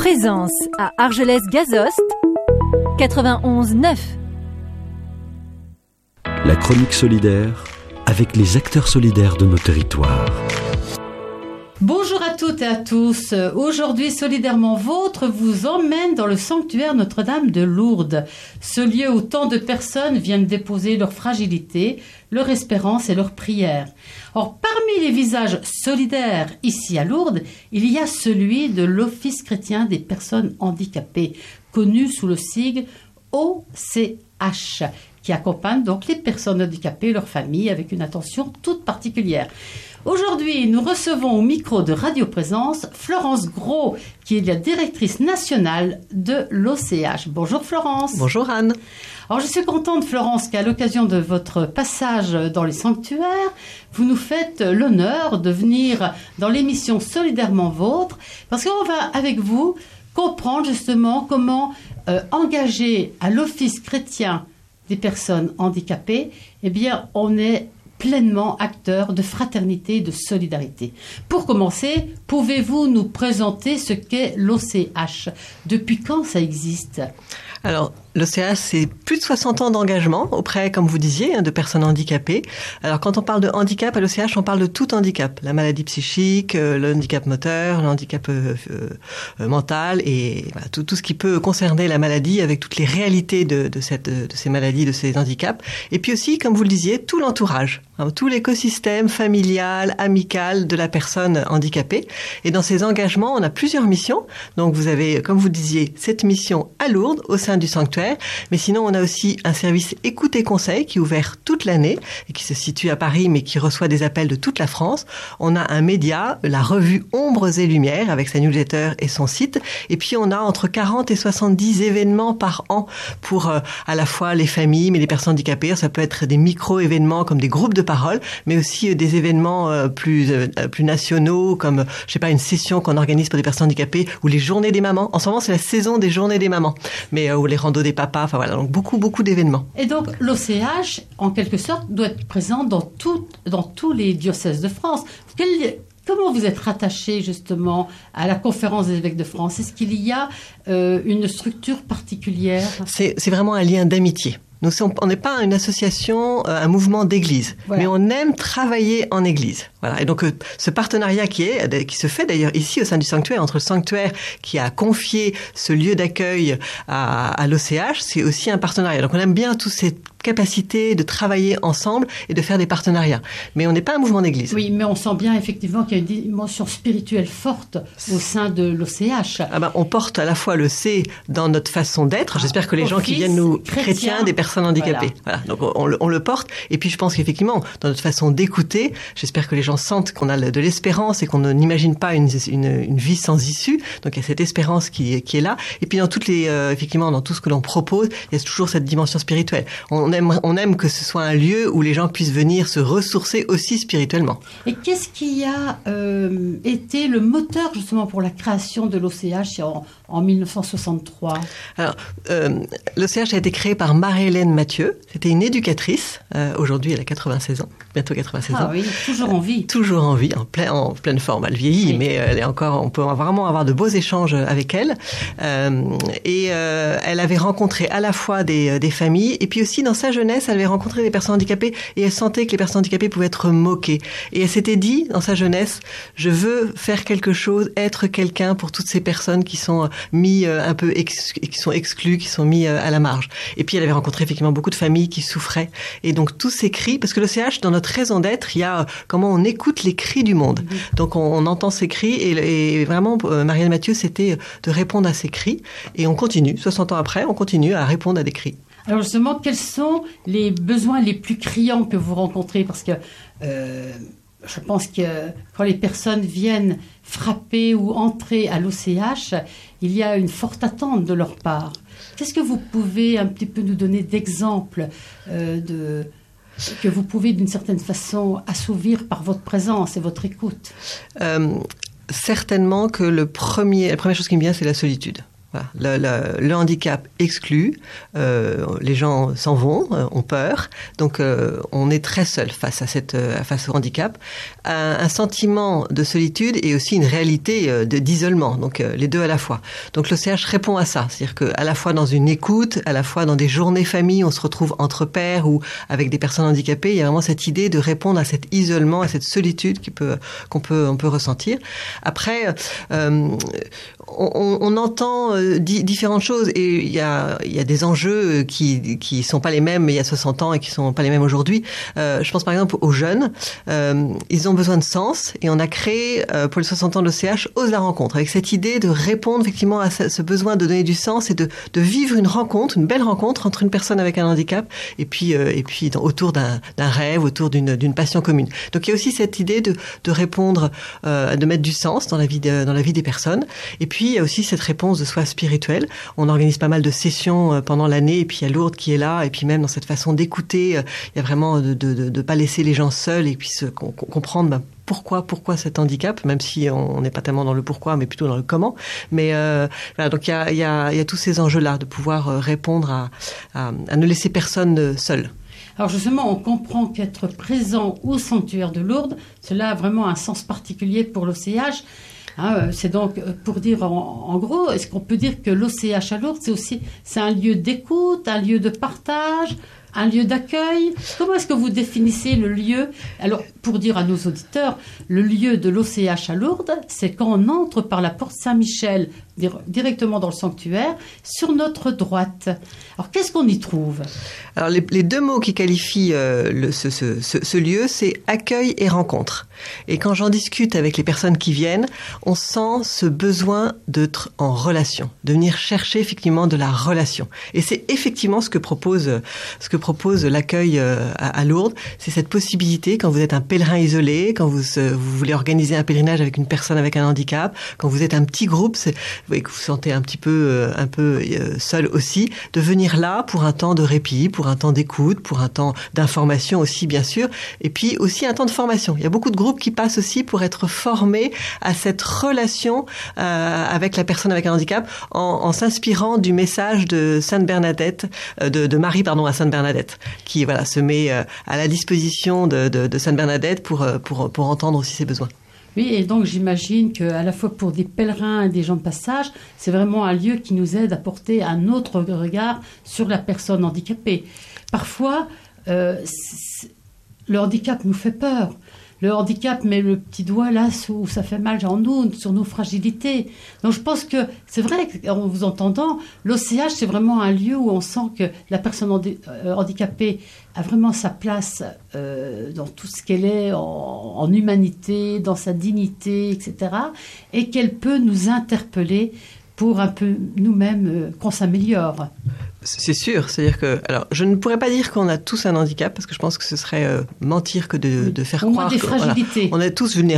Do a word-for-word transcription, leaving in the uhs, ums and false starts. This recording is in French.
Présence à Argelès-Gazost, quatre-vingt-onze neuf. La chronique solidaire avec les acteurs solidaires de nos territoires. Bonjour à toutes et à tous. Aujourd'hui, Solidairement Vôtre vous emmène dans le sanctuaire Notre-Dame de Lourdes. Ce lieu où tant de personnes viennent déposer leur fragilité, leur espérance et leurs prières. Or, parmi les visages solidaires ici à Lourdes, il y a celui de l'Office chrétien des personnes handicapées, connu sous le sigle O C H, qui accompagne donc les personnes handicapées et leurs familles avec une attention toute particulière. Aujourd'hui, nous recevons au micro de Radio Présence Florence Gros, qui est la directrice nationale de l'O C H. Bonjour Florence. Bonjour Anne. Alors je suis contente Florence qu'à l'occasion de votre passage dans les sanctuaires, vous nous faites l'honneur de venir dans l'émission Solidairement Vôtre, parce qu'on va avec vous comprendre justement comment euh, engager à l'Office chrétien des personnes handicapées, eh bien on est pleinement acteur de fraternité et de solidarité. Pour commencer, pouvez-vous nous présenter ce qu'est l'O C H? Depuis quand ça existe? Alors, l'O C H, c'est plus de soixante ans d'engagement auprès, comme vous disiez, de personnes handicapées. Alors, quand on parle de handicap, à l'O C H, on parle de tout handicap. La maladie psychique, le handicap moteur, le handicap euh, euh, mental et voilà, tout, tout ce qui peut concerner la maladie avec toutes les réalités de, de, cette, de ces maladies, de ces handicaps. Et puis aussi, comme vous le disiez, tout l'entourage, hein, tout l'écosystème familial, amical de la personne handicapée. Et dans ces engagements, on a plusieurs missions. Donc, vous avez, comme vous le disiez, cette mission à Lourdes, au sein du sanctuaire. Mais sinon, on a aussi un service écoute et conseil qui est ouvert toute l'année et qui se situe à Paris, mais qui reçoit des appels de toute la France. On a un média, la revue Ombres et Lumières, avec sa newsletter et son site. Et puis, on a entre quarante et soixante-dix événements par an pour euh, à la fois les familles, mais les personnes handicapées. Ça peut être des micro-événements comme des groupes de parole, mais aussi euh, des événements euh, plus, euh, plus nationaux, comme, je sais pas, une session qu'on organise pour des personnes handicapées ou les journées des mamans. En ce moment, c'est la saison des journées des mamans. Mais euh, ou les randos des papas, enfin voilà, donc beaucoup, beaucoup d'événements. Et donc, l'O C H, en quelque sorte, doit être présent dans, tout, dans tous les diocèses de France. Quel, comment vous êtes rattaché, justement, à la conférence des évêques de France? Est-ce qu'il y a euh, une structure particulière? C'est, c'est vraiment un lien d'amitié. Nous, on n'est pas une association, un mouvement d'église, voilà. Mais on aime travailler en église. Voilà. Et donc, ce partenariat qui est, qui se fait d'ailleurs ici au sein du sanctuaire, entre le sanctuaire qui a confié ce lieu d'accueil à, à l'O C H, c'est aussi un partenariat. Donc, on aime bien toute cette capacité de travailler ensemble et de faire des partenariats. Mais on n'est pas un mouvement d'église. Oui, mais on sent bien effectivement qu'il y a une dimension spirituelle forte au sein de l'O C H. Ah ben, on porte à la fois le C dans notre façon d'être. Ah, J'espère que les gens qui viennent nous, chrétiens, chrétiens des personnes handicapées. Voilà. Voilà. Donc, on le, on le porte. Et puis, je pense qu'effectivement, dans notre façon d'écouter, j'espère que les gens sentent qu'on a de l'espérance et qu'on n'imagine pas une, une, une vie sans issue. Donc, il y a cette espérance qui, qui est là. Et puis, dans toutes les, euh, effectivement, dans tout ce que l'on propose, il y a toujours cette dimension spirituelle. On aime, on aime que ce soit un lieu où les gens puissent venir se ressourcer aussi spirituellement. Et qu'est-ce qui a euh, été le moteur, justement, pour la création de l'O C H en, en dix-neuf cent soixante-trois? Alors, euh, l'O C H a été créé par Marie-Hélène Mathieu. C'était une éducatrice. Euh, aujourd'hui, elle a quatre-vingt-seize ans. Bientôt quatre-vingt-seize ah, ans. Ah oui, toujours en vie. Toujours en vie, en, plein, en pleine forme. Elle vieillit, oui. Mais elle est encore, on peut vraiment avoir de beaux échanges avec elle. Euh, et euh, elle avait rencontré à la fois des, des familles, et puis aussi dans sa jeunesse, elle avait rencontré des personnes handicapées, et elle sentait que les personnes handicapées pouvaient être moquées. Et elle s'était dit, dans sa jeunesse, je veux faire quelque chose, être quelqu'un pour toutes ces personnes qui sont mis un peu, ex, qui sont exclues, qui sont mis à la marge. Et puis elle avait rencontré effectivement beaucoup de familles qui souffraient. Et donc tous ces cris, parce que l'O C H, dans notre raison d'être, il y a comment on écoute les cris du monde. Donc on, on entend ces cris et, et vraiment, Marie-Hélène Mathieu, c'était de répondre à ces cris. Et on continue, soixante ans après, on continue à répondre à des cris. Alors justement, quels sont les besoins les plus criants que vous rencontrez? Parce que euh, je pense que quand les personnes viennent frapper ou entrer à l'O C H, il y a une forte attente de leur part. Qu'est-ce que vous pouvez un petit peu nous donner d'exemples euh, de, que vous pouvez d'une certaine façon assouvir par votre présence et votre écoute? euh, Certainement que le premier, la première chose qui me vient, c'est la solitude. Voilà. Le, le, le handicap exclut, euh, les gens s'en vont, euh, ont peur, donc euh, on est très seul face à cette, euh, face au handicap. Un, un sentiment de solitude et aussi une réalité euh, de, d'isolement, donc euh, les deux à la fois. Donc l'O C H répond à ça, c'est-à-dire qu'à la fois dans une écoute, à la fois dans des journées famille, on se retrouve entre pairs ou avec des personnes handicapées, il y a vraiment cette idée de répondre à cet isolement, à cette solitude qui peut, qu'on peut, on peut ressentir. Après, euh, on, on entend euh, di- différentes choses et il y a, il y a des enjeux qui qui sont pas les mêmes il y a soixante ans et qui sont pas les mêmes aujourd'hui. Euh, je pense par exemple aux jeunes, euh, ils ont besoin de sens et on a créé euh, pour les soixante ans de l'O C H Ose la rencontre, avec cette idée de répondre effectivement à ce, ce besoin de donner du sens et de, de vivre une rencontre, une belle rencontre entre une personne avec un handicap et puis euh, et puis dans, autour d'un, d'un rêve, autour d'une, d'une passion commune. Donc il y a aussi cette idée de, de répondre, euh, de mettre du sens dans la vie de, dans la vie des personnes. Et puis il y a aussi cette réponse de soi spirituelle. On organise pas mal de sessions euh, pendant l'année et puis il y a Lourdes qui est là et puis même dans cette façon d'écouter, euh, il y a vraiment de de de, de pas laisser les gens seuls et puis se com- comprendre ben, pourquoi pourquoi cet handicap, même si on n'est pas tellement dans le pourquoi mais plutôt dans le comment. Mais euh, voilà, donc il y a il y a il y a tous ces enjeux là de pouvoir répondre à à, à ne laisser personne seul. Alors justement, on comprend qu'être présent au sanctuaire de Lourdes, cela a vraiment un sens particulier pour l'O C H. Hein, c'est donc pour dire en, en gros, est-ce qu'on peut dire que l'O C H à Lourdes, c'est aussi c'est un lieu d'écoute, un lieu de partage, un lieu d'accueil? Comment est-ce que vous définissez le lieu? Alors, pour dire à nos auditeurs, le lieu de l'O C H à Lourdes, c'est quand on entre par la porte Saint-Michel directement dans le sanctuaire, sur notre droite. Alors, qu'est-ce qu'on y trouve? Alors, les, les deux mots qui qualifient euh, le, ce, ce, ce, ce lieu, c'est accueil et rencontre. Et quand j'en discute avec les personnes qui viennent, on sent ce besoin d'être en relation, de venir chercher effectivement de la relation. Et c'est effectivement ce que propose, ce que propose l'accueil euh, à, à Lourdes. C'est cette possibilité, quand vous êtes un pèlerin isolé, quand vous, vous voulez organiser un pèlerinage avec une personne avec un handicap, quand vous êtes un petit groupe, c'est, et que vous vous sentez un petit peu, un peu seul aussi, de venir là pour un temps de répit, pour un temps d'écoute, pour un temps d'information aussi, bien sûr, et puis aussi un temps de formation. Il y a beaucoup de groupes qui passent aussi pour être formés à cette relation euh, avec la personne avec un handicap en, en s'inspirant du message de Sainte Bernadette, euh, de, de Marie, pardon, à Sainte Bernadette, qui voilà se met euh, à la disposition de, de, de Sainte Bernadette pour, pour, pour entendre aussi ses besoins. Oui, et donc j'imagine qu'à la fois pour des pèlerins et des gens de passage, c'est vraiment un lieu qui nous aide à porter un autre regard sur la personne handicapée. Parfois, euh, le handicap nous fait peur. Le handicap met le petit doigt là où ça fait mal en nous, sur nos fragilités. Donc je pense que c'est vrai qu'en vous entendant, l'O C H c'est vraiment un lieu où on sent que la personne handi- euh, handicapée a vraiment sa place euh, dans tout ce qu'elle est en, en humanité, dans sa dignité, et cetera. Et qu'elle peut nous interpeller pour un peu nous-mêmes euh, qu'on s'améliore. C'est sûr, c'est-à-dire que, alors, je ne pourrais pas dire qu'on a tous un handicap parce que je pense que ce serait euh, mentir que de, oui. de faire Au croire moins des que, fragilités. Voilà, on est tous vulnérables.